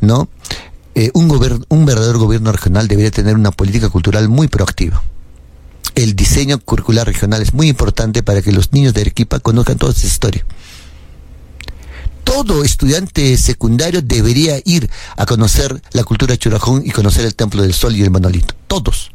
¿no? Un verdadero gobierno regional debería tener una política cultural muy proactiva. El diseño curricular regional es muy importante para que los niños de Arequipa conozcan toda esta historia. Todo estudiante secundario debería ir a conocer la cultura Churrajón y conocer el Templo del Sol y el Monolito. Todos.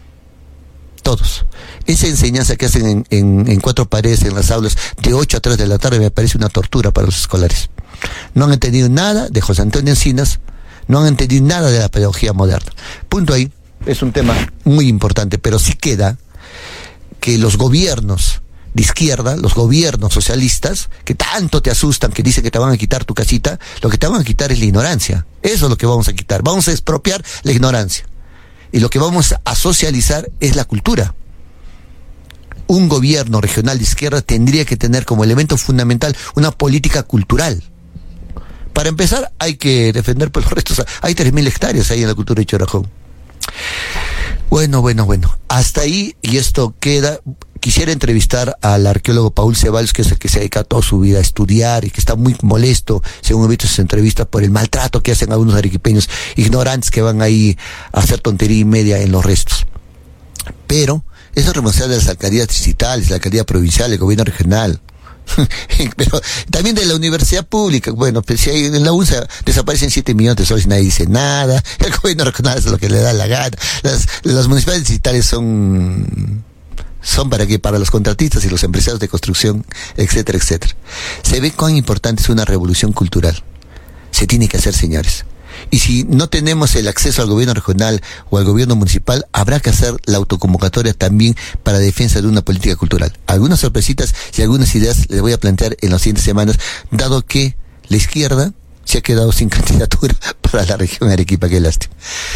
Esa enseñanza que hacen en cuatro paredes en las aulas de 8 a 3 de la tarde me parece una tortura para los escolares. No han entendido nada de José Antonio Encinas, no han entendido nada de la pedagogía moderna. Punto ahí, es un tema muy importante, pero sí queda que los gobiernos de izquierda, los gobiernos socialistas, que tanto te asustan, que dicen que te van a quitar tu casita, lo que te van a quitar es la ignorancia. Eso es lo que vamos a quitar. Vamos a expropiar la ignorancia. Y lo que vamos a socializar es la cultura. Un gobierno regional de izquierda tendría que tener como elemento fundamental una política cultural. Para empezar, hay que defender por los restos. Hay 3.000 hectáreas ahí en la cultura de Churrajón. Bueno. Hasta ahí, y esto queda. Quisiera entrevistar al arqueólogo Paul Ceballos, que es el que se dedica toda su vida a estudiar y que está muy molesto, según he visto sus entrevistas, por el maltrato que hacen algunos arequipeños ignorantes que van ahí a hacer tontería y media en los restos. Pero eso es responsabilidad de las alcaldías distritales, la alcaldía provincial, el gobierno regional. Pero también de la universidad pública. Bueno, pues si hay, en la UNSA desaparecen 7 millones de soles y nadie dice nada. El gobierno regional hace lo que le da la gana. Las municipalidades distritales son para qué, para los contratistas y los empresarios de construcción, etcétera, etcétera. Se ve cuán importante es una revolución cultural. Se tiene que hacer, señores. Y si no tenemos el acceso al gobierno regional o al gobierno municipal, habrá que hacer la autoconvocatoria también para defensa de una política cultural. Algunas sorpresitas y algunas ideas les voy a plantear en las siguientes semanas, dado que la izquierda se ha quedado sin candidatura para la región Arequipa. Qué lástima.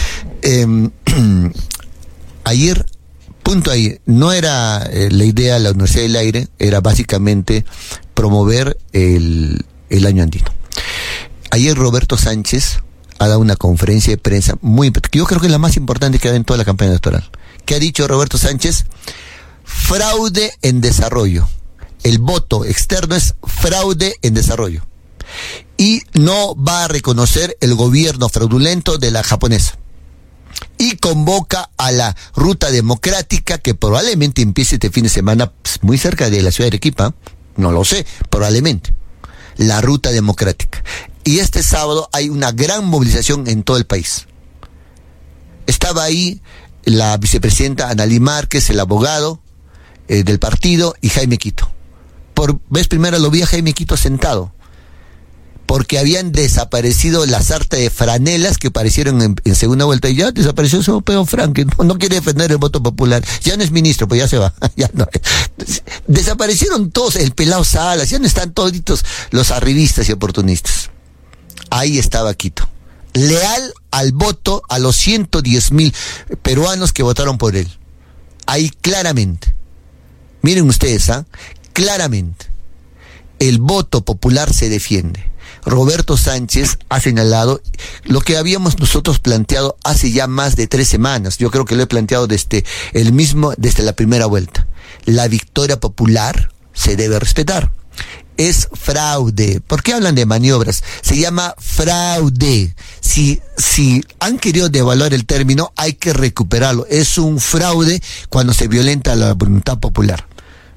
Ayer, punto ahí, no era la idea de la Universidad del Aire, era básicamente promover el año andino. Ayer Roberto Sánchez ha dado una conferencia de prensa muy, yo creo que es la más importante que ha dado en toda la campaña electoral. ¿Qué ha dicho Roberto Sánchez? Fraude en desarrollo. El voto externo es fraude en desarrollo. Y no va a reconocer el gobierno fraudulento de la japonesa. Y convoca a la ruta democrática que probablemente empiece este fin de semana muy cerca de la ciudad de Arequipa. No lo sé, probablemente. La ruta democrática. Y este sábado hay una gran movilización en todo el país. Estaba ahí la vicepresidenta Analí Márquez, el abogado del partido, y Jaime Quito. Por vez primera lo vi a Jaime Quito sentado, porque habían desaparecido la sarta de franelas que aparecieron en segunda vuelta, y ya desapareció su Pedro Frank, que no quiere defender el voto popular. Ya no es ministro, pues ya se va. Ya no. Desaparecieron todos, el pelao Salas, ya no están toditos los arribistas y oportunistas. Ahí estaba Quito, leal al voto a los 110,000 peruanos que votaron por él. Ahí claramente, miren ustedes, claramente, el voto popular se defiende. Roberto Sánchez ha señalado lo que habíamos nosotros planteado hace ya más de 3 semanas. Yo creo que lo he planteado desde la primera vuelta. La victoria popular se debe respetar. Es fraude. ¿Por qué hablan de maniobras? Se llama fraude. Si han querido devaluar el término, hay que recuperarlo. Es un fraude cuando se violenta la voluntad popular.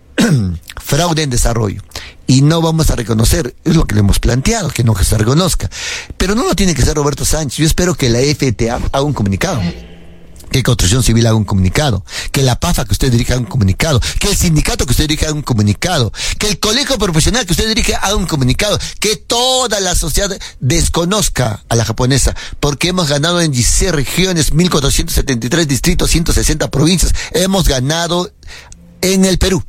Fraude en desarrollo. Y no vamos a reconocer, es lo que le hemos planteado, que no se reconozca. Pero no lo tiene que ser Roberto Sánchez. Yo espero que la FTA haga un comunicado, que Construcción Civil haga un comunicado, que la PAFA que usted dirige haga un comunicado, que el sindicato que usted dirige haga un comunicado, que el colegio profesional que usted dirige haga un comunicado, que toda la sociedad desconozca a la japonesa, porque hemos ganado en 16 regiones, 1.473 distritos, 160 provincias, hemos ganado en el Perú.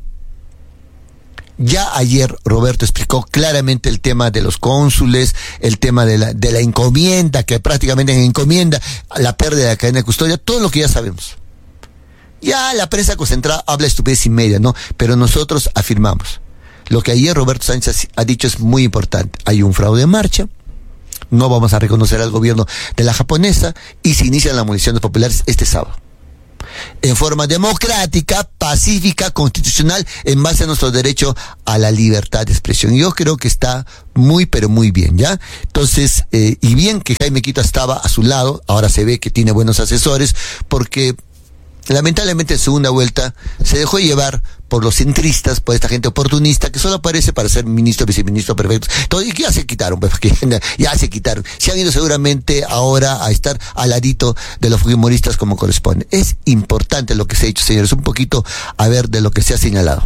Ya ayer Roberto explicó claramente el tema de los cónsules, el tema de la encomienda, que prácticamente en encomienda, la pérdida de la cadena de custodia, todo lo que ya sabemos. Ya la prensa concentrada habla estupidez y media, ¿no? Pero nosotros afirmamos. Lo que ayer Roberto Sánchez ha dicho es muy importante. Hay un fraude en marcha, no vamos a reconocer al gobierno de la japonesa y se inician las movilizaciones populares este sábado. en forma democrática, pacífica, constitucional, en base a nuestro derecho a la libertad de expresión. Y yo creo que está muy, pero muy bien, ¿ya? Entonces, y bien que Jaime Quito estaba a su lado, ahora se ve que tiene buenos asesores, porque lamentablemente en segunda vuelta se dejó llevar por los centristas, por esta gente oportunista que solo aparece para ser ministro, viceministro, prefecto. Entonces, ya se quitaron, pues, ya se quitaron. Se han ido seguramente ahora a estar al ladito de los fujimoristas como corresponde. Es importante lo que se ha dicho, señores, un poquito a ver de lo que se ha señalado.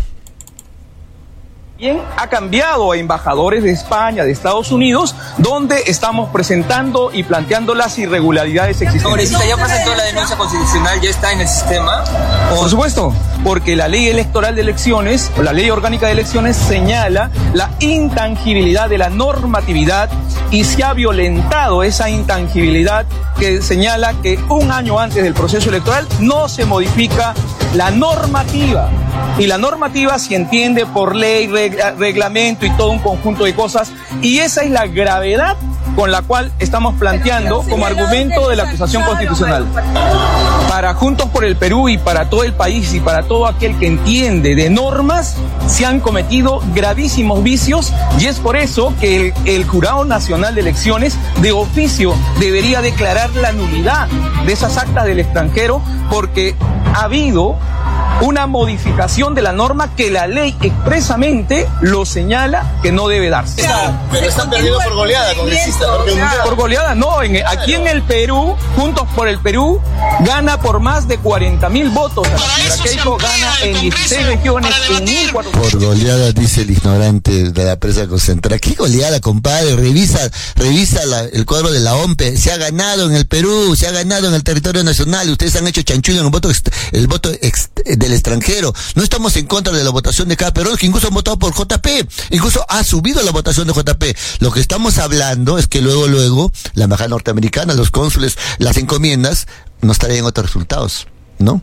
También ha cambiado a embajadores de España, de Estados Unidos, donde estamos presentando y planteando las irregularidades existentes. Congresista, ¿ya presentó la denuncia constitucional? ¿Ya está en el sistema? Por supuesto, porque la ley electoral de elecciones, o la ley orgánica de elecciones, señala la intangibilidad de la normatividad y se ha violentado esa intangibilidad que señala que un año antes del proceso electoral no se modifica la normativa. Y la normativa se entiende por ley, reglamento y todo un conjunto de cosas. Y esa es la gravedad con la cual estamos planteando como argumento de la acusación constitucional. Para Juntos por el Perú y para todo el país y para todo aquel que entiende de normas, se han cometido gravísimos vicios y es por eso que el Jurado Nacional de Elecciones de oficio debería declarar la nulidad de esas actas del extranjero porque ha habido una modificación de la norma que la ley expresamente lo señala que no debe darse. Pero están perdiendo por goleada, congresista. Por goleada, no. Aquí en el Perú, Juntos por el Perú, gana por más de 40.000 votos. La señora Keiko gana en 16 regiones, en 1.400. Por goleada, dice el ignorante de la prensa concentrada. ¿Qué goleada, compadre? Revisa el cuadro de la OMPE. Se ha ganado en el Perú, se ha ganado en el territorio nacional. Ustedes han hecho chanchullo en el voto del extranjero. No estamos en contra de la votación de cada peruano, que incluso han votado por JP, incluso ha subido la votación de JP. Lo que estamos hablando es que luego la embajada norteamericana, los cónsules, las encomiendas nos traen otros resultados, ¿no?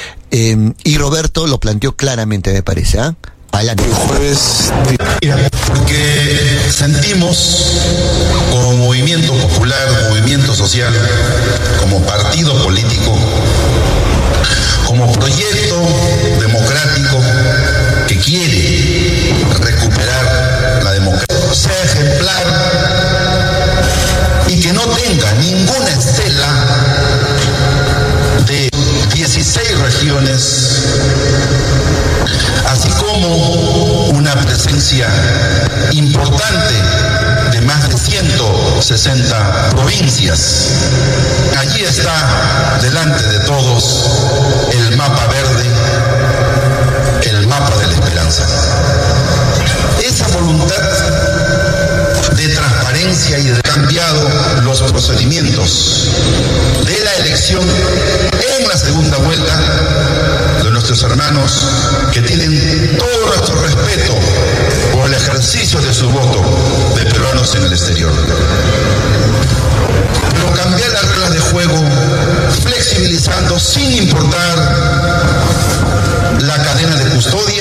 Y Roberto lo planteó claramente, me parece, ¿ah? Adelante. El jueves, porque sentimos como movimiento popular, movimiento social, como partido político, como proyecto democrático que quiere recuperar la democracia, sea ejemplar y que no tenga ninguna estela de 16 regiones, así como una presencia importante de más de 160 provincias. Allí está delante de todos el mapa verde, el mapa de la esperanza. Esa voluntad de transparencia y de cambiado los procedimientos de la elección en la segunda vuelta de nuestros hermanos que tienen todo nuestro respeto por el ejercicio de su voto de peruanos en el exterior. Pero cambiar las reglas de juego, flexibilizando sin importar la cadena de custodia,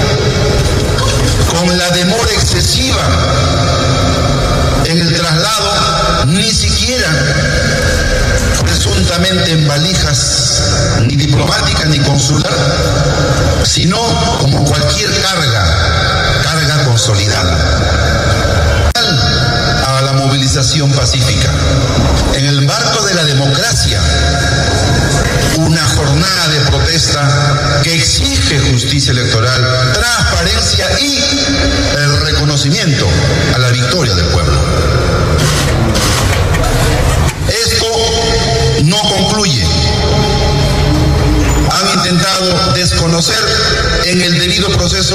con la demora excesiva en el traslado, ni siquiera presuntamente en valijas ni diplomática ni consular, sino como cualquier carga consolidada. A la movilización pacífica, en el marco de la democracia, una jornada de protesta que exige justicia electoral, transparencia y el reconocimiento a la victoria del pueblo. Esto no concluye. Han intentado desconocer en el debido proceso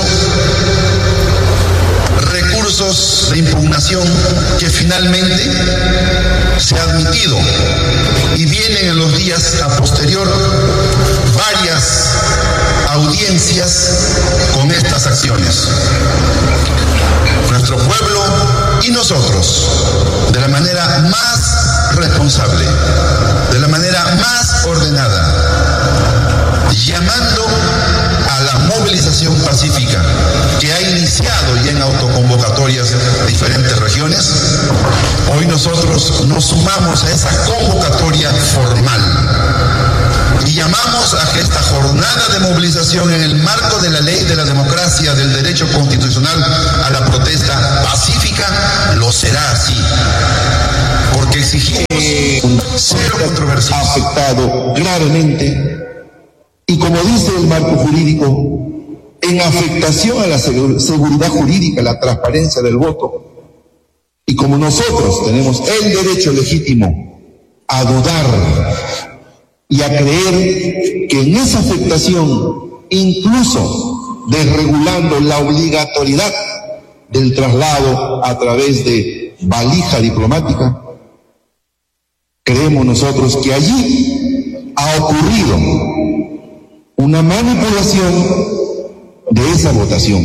recursos de impugnación que finalmente se ha admitido y vienen en los días a posterior varias audiencias con estas acciones. Nuestro pueblo y nosotros, de la manera más responsable, de la manera más ordenada, llamando a la movilización pacífica que ha iniciado ya en autoconvocatorias diferentes regiones, hoy nosotros nos sumamos a esa convocatoria formal y llamamos Llamamos a que esta jornada de movilización en el marco de la ley de la democracia, del derecho constitucional a la protesta pacífica, lo será así. Porque exigimos cero controversia. Ha afectado gravemente, y como dice el marco jurídico, en afectación a la seguridad jurídica, la transparencia del voto. Y como nosotros tenemos el derecho legítimo a dudar y a creer que en esa afectación, incluso desregulando la obligatoriedad del traslado a través de valija diplomática, creemos nosotros que allí ha ocurrido una manipulación de esa votación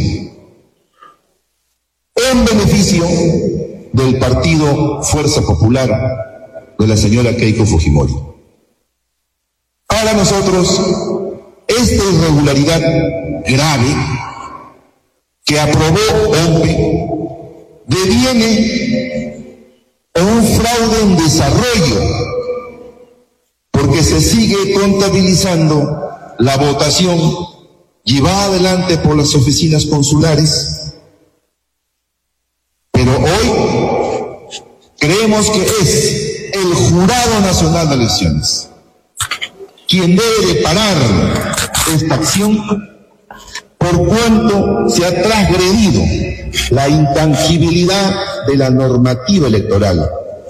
en beneficio del partido Fuerza Popular de la señora Keiko Fujimori. Para nosotros, esta irregularidad grave que aprobó OMPE deviene en un fraude en desarrollo, porque se sigue contabilizando la votación llevada adelante por las oficinas consulares, pero hoy creemos que es el Jurado Nacional de Elecciones quien debe de parar esta acción, por cuanto se ha transgredido la intangibilidad de la normativa electoral.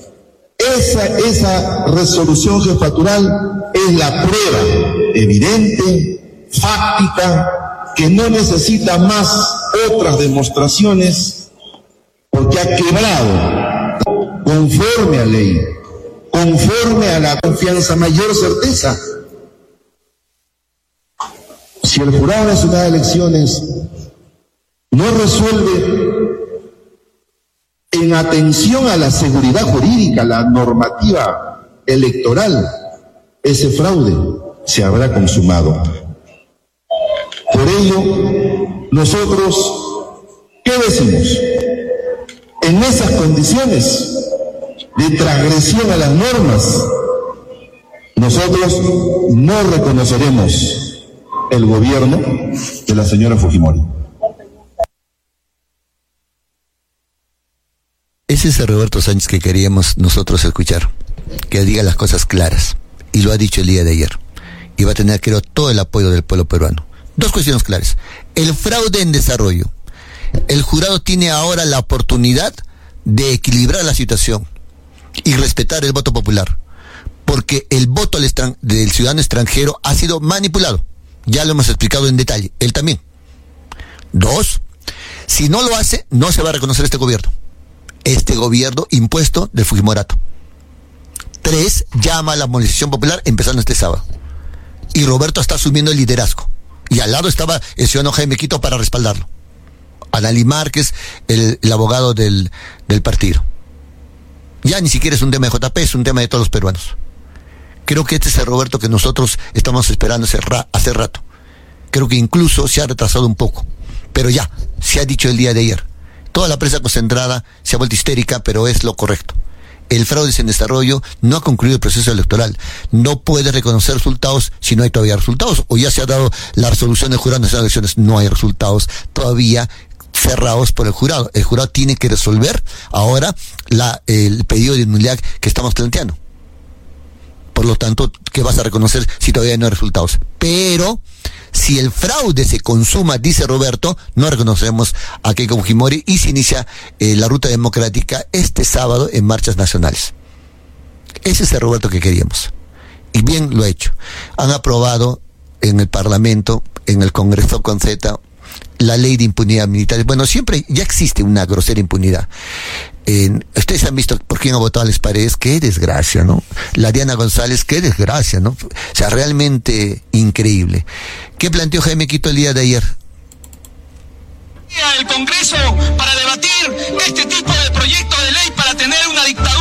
Esa resolución jefatural es la prueba evidente, fáctica, que no necesita más otras demostraciones, porque ha quebrado, conforme a ley, conforme a la confianza, mayor certeza. Si el Jurado Nacional de Elecciones no resuelve en atención a la seguridad jurídica, la normativa electoral, ese fraude se habrá consumado. Por ello, nosotros, ¿qué decimos? En esas condiciones de transgresión a las normas, nosotros no reconoceremos el gobierno de la señora Fujimori. Ese es el Roberto Sánchez que queríamos nosotros escuchar, que diga las cosas claras, y lo ha dicho el día de ayer, y va a tener, creo, todo el apoyo del pueblo peruano. Dos cuestiones claras: el fraude en desarrollo. El jurado tiene ahora la oportunidad de equilibrar la situación y respetar el voto popular, porque el voto del ciudadano extranjero ha sido manipulado. Ya lo hemos explicado en detalle, él también. Dos, si no lo hace, no se va a reconocer este gobierno impuesto del Fujimorato. Tres, llama a la movilización popular empezando este sábado. Y Roberto está asumiendo el liderazgo. Y al lado estaba el ciudadano Jaime Quito para respaldarlo. Analí Márquez, el abogado del partido. Ya ni siquiera es un tema de JP, es un tema de todos los peruanos. Creo que este es el Roberto que nosotros estamos esperando hace rato. Creo que incluso se ha retrasado un poco. Pero ya, se ha dicho el día de ayer. Toda la prensa concentrada se ha vuelto histérica, pero es lo correcto. El fraude es en desarrollo, no ha concluido el proceso electoral. No puede reconocer resultados si no hay todavía resultados. O ya se ha dado la resolución del Jurado Nacional de Elecciones, no hay resultados todavía cerrados por el jurado. El jurado tiene que resolver ahora el pedido de nulidad que estamos planteando. Por lo tanto, ¿qué vas a reconocer si todavía no hay resultados? Pero si el fraude se consuma, dice Roberto, no reconocemos a Keiko Fujimori y se inicia la ruta democrática este sábado en marchas nacionales. Ese es el Roberto que queríamos. Y bien lo ha hecho. Han aprobado en el Parlamento, en el Congreso con Z, la ley de impunidad militar. Bueno, siempre ya existe una grosera impunidad. Ustedes han visto por quién ha votado Alex Paredes, qué desgracia, ¿no? La Diana González, qué desgracia, ¿no? O sea, realmente increíble. ¿Qué planteó Jaime Quito el día de ayer? El Congreso para debatir este tipo de proyecto de ley para tener una dictadura